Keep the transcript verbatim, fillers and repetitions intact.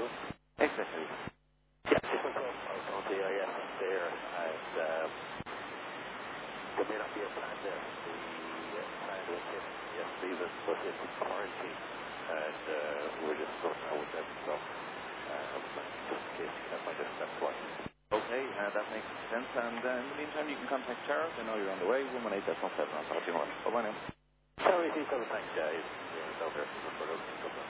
Exactly. Yeah, just look up on the I S there, and um, there may not be a plan there. The uh, plan was hit yesterday, was, was hit with quarantine, and uh, we're just sorting out with them, so um, just in case that might have that's why. Okay, uh, that makes sense. And uh, in the meantime, you can contact Charles. I know you're on the way. one one eight seven. I'll talk to you more. Bye-bye now. Sorry, he's got a thanks, guys. Yeah, he's over there for the